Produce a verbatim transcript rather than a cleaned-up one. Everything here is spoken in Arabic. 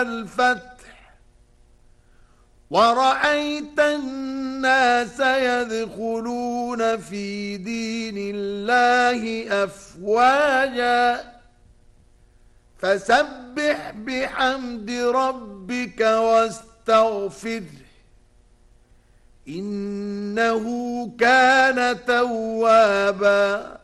الفتح ورأيت الناس يدخلون في دين الله أفواجا فسبح بحمد ربك واستغفره إنه كان توابا.